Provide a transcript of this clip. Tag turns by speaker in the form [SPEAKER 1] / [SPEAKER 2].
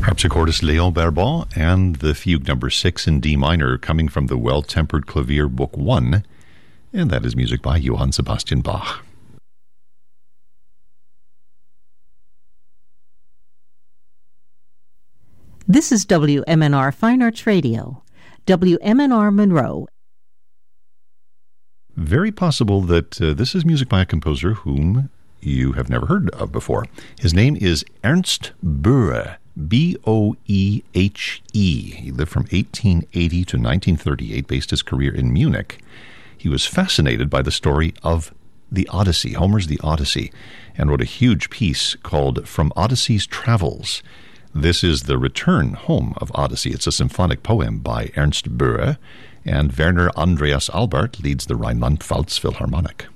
[SPEAKER 1] Harpsichordist Léon Barbon and the Fugue number 6 in D minor, coming from the Well-Tempered Clavier Book 1, and that is music by Johann Sebastian Bach.
[SPEAKER 2] This is WMNR Fine Arts Radio, WMNR Monroe. Very possible that this is music by a composer whom you have never heard of before. His name is Ernst Boehe, B-O-E-H-E. He lived from 1880 to 1938, based his career in Munich. He was fascinated by the story of the Odyssey, Homer's The Odyssey, and wrote a huge piece called From Odyssey's Travels. This is the return home of Odyssey. It's a symphonic poem by Ernst Boehe, and Werner Andreas Albert leads the Rhineland-Pfalz Philharmonic.